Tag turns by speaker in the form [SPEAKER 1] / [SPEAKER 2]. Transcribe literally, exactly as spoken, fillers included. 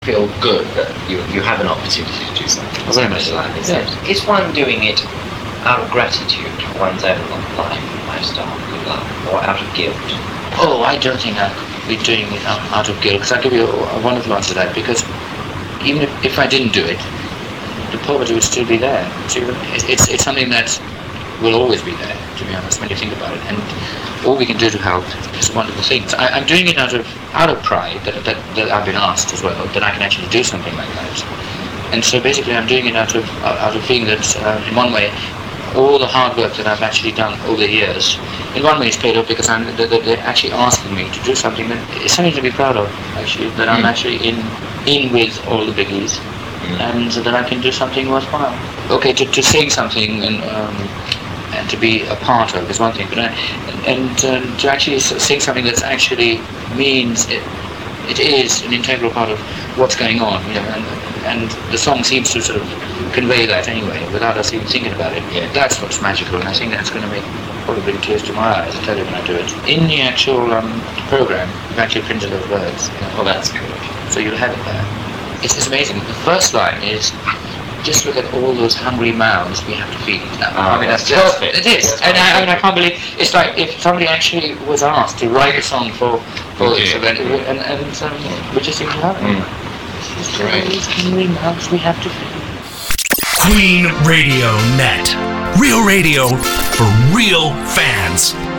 [SPEAKER 1] feel good that you you have an opportunity to do something.
[SPEAKER 2] Very much so.
[SPEAKER 1] Is, it, is one doing it out of gratitude for one's own life, lifestyle, good life, or out of guilt?
[SPEAKER 2] Oh, I don't think I'd be doing it out, out of guilt, because I'll give you a, a wonderful answer to that, because even if, if I didn't do it, the poverty would still be there. So it, it's, it's something that will always be there, to be honest, when you think about it. And all we can do to help is wonderful things. I, I'm doing it out of out of pride that, that that I've been asked as well, that I can actually do something like that. And so basically, I'm doing it out of out of feeling that, uh, in one way, all the hard work that I've actually done over the years, in one way, is paid off, because I'm that they're actually asking me to do something that is something to be proud of. Actually, that I'm mm. actually in in with all the biggies, mm. and so that I can do something worthwhile. Okay, to to sing something and. Um, and to be a part of is one thing, but I, and um, to actually sing something that actually means it, it is an integral part of what's going on, you know, and, and the song seems to sort of convey that anyway, without us even thinking about it. Yeah, that's what's magical, and I think that's going to make probably bring tears to my eyes, I tell you when I do it. In the actual um, program, we've actually printed those words. You know,
[SPEAKER 1] oh, that's good.
[SPEAKER 2] So you'll have it there. It's, it's amazing. The first line is, just look at all those hungry mouths we have to feed.
[SPEAKER 1] Oh, I mean, that's perfect.
[SPEAKER 2] It is,
[SPEAKER 1] that's
[SPEAKER 2] and I, I mean, I can't believe it's like if somebody actually was asked to write a song for for
[SPEAKER 1] okay.
[SPEAKER 2] this event, and and um, we just seem to have it.
[SPEAKER 1] Mm.
[SPEAKER 2] Just look at all those hungry mouths we have to feed.
[SPEAKER 3] Queen Radio Net, real radio for real fans.